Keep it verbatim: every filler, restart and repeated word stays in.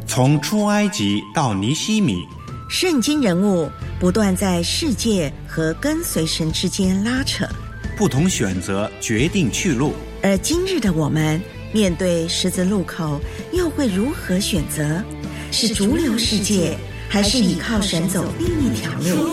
从出埃及到尼希米， 圣经人物不断在世界和跟随神之间拉扯， 不同选择决定去路。 而今日的我们面对十字路口，又会如何选择？是逐流世界，还是依靠神走另一条路？